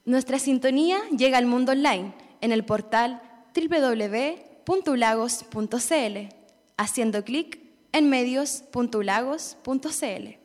Nuestra sintonía llega al mundo online en el portal www.ulagos.cl, haciendo clic en medios.ulagos.cl.